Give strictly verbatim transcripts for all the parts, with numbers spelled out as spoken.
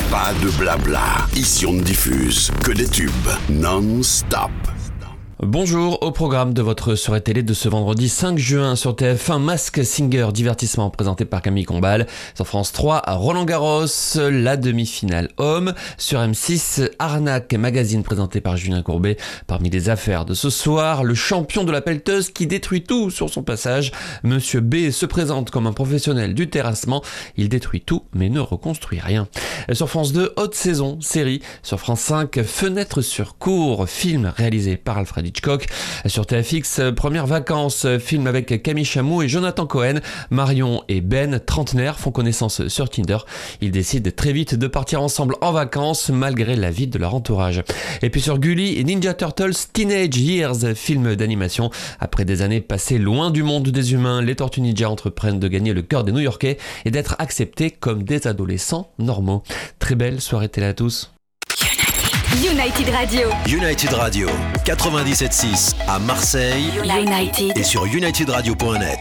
Pas de blabla, ici on ne diffuse que des tubes non-stop. Bonjour, au programme de votre soirée télé de ce vendredi cinq juin sur T F un, Masked Singer, divertissement présenté par Camille Combal. Sur France trois, Roland Garros, la demi-finale homme. Sur M six, Arnaque Magazine présenté par Julien Courbet. Parmi les affaires de ce soir, le champion de la pelleteuse qui détruit tout sur son passage. Monsieur B se présente comme un professionnel du terrassement. Il détruit tout mais ne reconstruit rien. Sur France deux, Haute Saison, série. Sur France cinq, Fenêtre sur cour, film réalisé par Alfred Hitchcock. Sur T F X, Premières vacances, film avec Camille Chamou et Jonathan Cohen. Marion et Ben, trentenaires, font connaissance sur Tinder. Ils décident très vite de partir ensemble en vacances malgré l'avis de leur entourage. Et puis sur Gulli et Ninja Turtles Teenage Years, film d'animation. Après des années passées loin du monde des humains, les Tortues Ninja entreprennent de gagner le cœur des New-Yorkais et d'être acceptés comme des adolescents normaux. Très belle soirée télé à tous. United Radio. United Radio, quatre-vingt-dix-sept six à Marseille. United. Et sur united radio point net.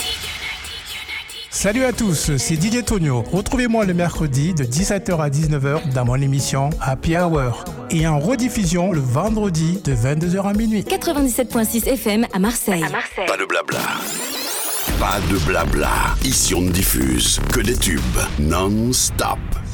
Salut à tous, c'est Didier Tonio. Retrouvez-moi le mercredi de dix-sept heures à dix-neuf heures dans mon émission Happy Hour et en rediffusion le vendredi de vingt-deux heures à minuit. quatre-vingt-dix-sept virgule six F M à Marseille. à Marseille. Pas de blabla. Pas de blabla, ici on ne diffuse que des tubes non-stop.